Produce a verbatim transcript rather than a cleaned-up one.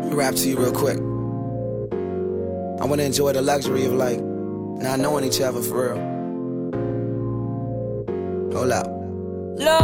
me rap to you real quick. I wanna enjoy the luxury of like not knowing each other for real. Hold up.